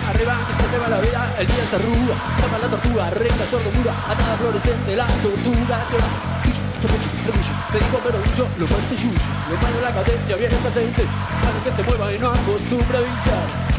arriba que se te va la vida, el día se arruga, tapa la tortuga, reina sordomura, atada fluorescente, la tortuga se va. Tuyo, sospecho, orgullo, te digo pero yo, lo parece yuyo, lo malo la cadencia, viene presente, a lo que se mueva y no acostumbra avisar.